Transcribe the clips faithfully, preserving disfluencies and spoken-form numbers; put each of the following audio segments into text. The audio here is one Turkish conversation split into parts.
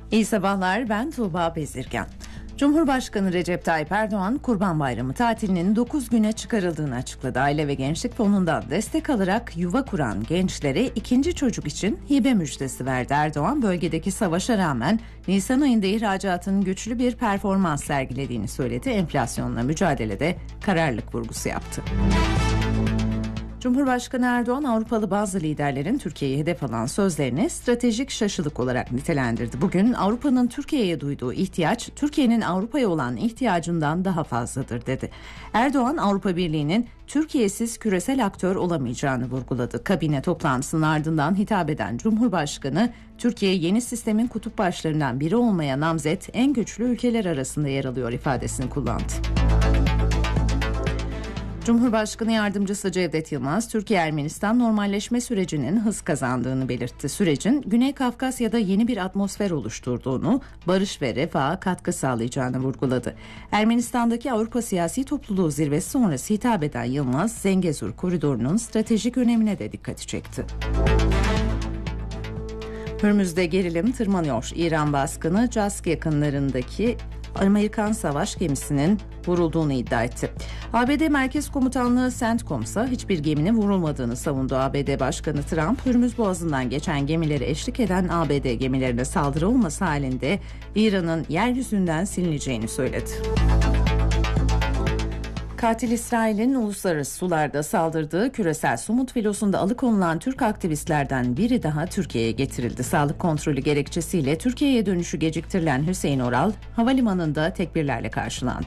İyi sabahlar, ben Tuğba Bezirgan. Cumhurbaşkanı Recep Tayyip Erdoğan, Kurban Bayramı tatilinin dokuz güne çıkarıldığını açıkladı. Aile ve Gençlik Fonu'ndan destek alarak yuva kuran gençlere ikinci çocuk için hibe müjdesi verdi. Erdoğan, bölgedeki savaşa rağmen Nisan ayında ihracatın güçlü bir performans sergilediğini söyledi. Enflasyonla mücadelede kararlılık vurgusu yaptı. Cumhurbaşkanı Erdoğan, Avrupalı bazı liderlerin Türkiye'yi hedef alan sözlerini stratejik şaşılık olarak nitelendirdi. Bugün Avrupa'nın Türkiye'ye duyduğu ihtiyaç, Türkiye'nin Avrupa'ya olan ihtiyacından daha fazladır dedi. Erdoğan, Avrupa Birliği'nin Türkiye'siz küresel aktör olamayacağını vurguladı. Kabine toplantısının ardından hitap eden Cumhurbaşkanı, Türkiye yeni sistemin kutup başlarından biri olmaya namzet en güçlü ülkeler arasında yer alıyor ifadesini kullandı. Cumhurbaşkanı Yardımcısı Cevdet Yılmaz, Türkiye-Ermenistan normalleşme sürecinin hız kazandığını belirtti. Sürecin Güney Kafkasya'da yeni bir atmosfer oluşturduğunu, barış ve refaha katkı sağlayacağını vurguladı. Ermenistan'daki Avrupa Siyasi Topluluğu zirvesi sonrası hitap eden Yılmaz, Zengezur koridorunun stratejik önemine de dikkati çekti. Hürmüz'de gerilim tırmanıyor. İran baskını Cask yakınlarındaki Amerikan savaş gemisinin vurulduğunu iddia etti. A B D Merkez Komutanlığı CENTCOM'sa hiçbir geminin vurulmadığını savundu. A B D Başkanı Trump, Hürmüz Boğazı'ndan geçen gemileri eşlik eden A B D gemilerine saldırı olması halinde İran'ın yeryüzünden silineceğini söyledi. Katil İsrail'in uluslararası sularda saldırdığı küresel Sumut filosunda alıkonulan Türk aktivistlerden biri daha Türkiye'ye getirildi. Sağlık kontrolü gerekçesiyle Türkiye'ye dönüşü geciktirilen Hüseyin Oral, havalimanında tekbirlerle karşılandı.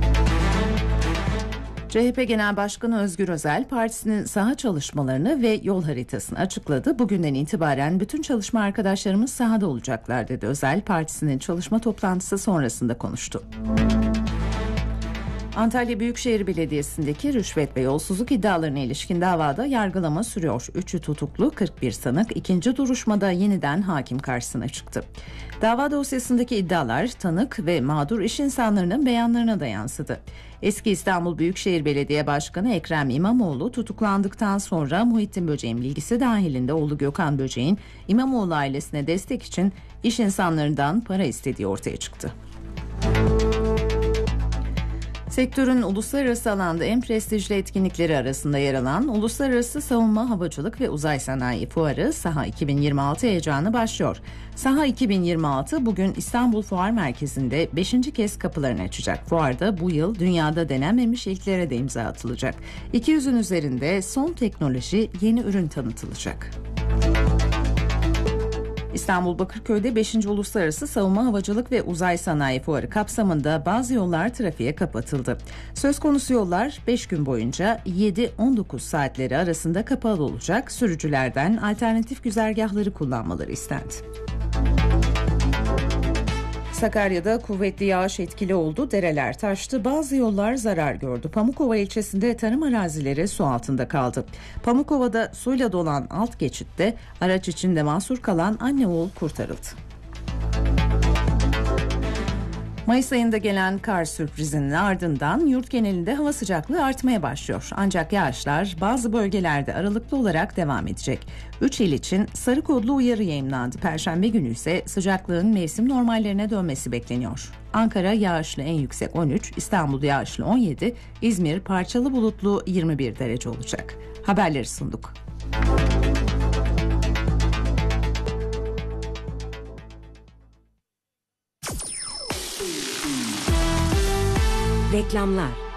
C H P Genel Başkanı Özgür Özel, partisinin saha çalışmalarını ve yol haritasını açıkladı. Bugünden itibaren bütün çalışma arkadaşlarımız sahada olacaklar dedi. Özel, partisinin çalışma toplantısı sonrasında konuştu. Antalya Büyükşehir Belediyesi'ndeki rüşvet ve yolsuzluk iddialarına ilişkin davada yargılama sürüyor. Üçü tutuklu, kırk bir sanık ikinci duruşmada yeniden hakim karşısına çıktı. Dava dosyasındaki iddialar tanık ve mağdur iş insanlarının beyanlarına da yansıdı. Eski İstanbul Büyükşehir Belediye Başkanı Ekrem İmamoğlu tutuklandıktan sonra Muhittin Böceğin bilgisi dahilinde oğlu Gökhan Böceğin İmamoğlu ailesine destek için iş insanlarından para istediği ortaya çıktı. Sektörün uluslararası alanda en prestijli etkinlikleri arasında yer alan Uluslararası Savunma, Havacılık ve Uzay Sanayi Fuarı SAHA iki bin yirmi altı heyecanı başlıyor. SAHA iki bin yirmi altı bugün İstanbul Fuar Merkezi'nde beşinci kez kapılarını açacak. Fuarda bu yıl dünyada denenmemiş ilklere de imza atılacak. iki yüzün üzerinde son teknoloji, yeni ürün tanıtılacak. İstanbul Bakırköy'de beşinci Uluslararası Savunma, Havacılık ve Uzay Sanayi Fuarı kapsamında bazı yollar trafiğe kapatıldı. Söz konusu yollar beş gün boyunca yedi on dokuz saatleri arasında kapalı olacak. Sürücülerden alternatif güzergahları kullanmaları istendi. Sakarya'da kuvvetli yağış etkili oldu, dereler taştı, bazı yollar zarar gördü. Pamukova ilçesinde tarım arazileri su altında kaldı. Pamukova'da suyla dolan alt geçitte araç içinde mahsur kalan anne oğul kurtarıldı. Mayıs ayında gelen kar sürprizinin ardından yurt genelinde hava sıcaklığı artmaya başlıyor. Ancak yağışlar bazı bölgelerde aralıklı olarak devam edecek. üç il için sarı kodlu uyarı yayımlandı. Perşembe günü ise sıcaklığın mevsim normallerine dönmesi bekleniyor. Ankara yağışlı en yüksek on üç, İstanbul yağışlı on yedi, İzmir parçalı bulutlu yirmi bir derece olacak. Haberleri sunduk. Reklamlar.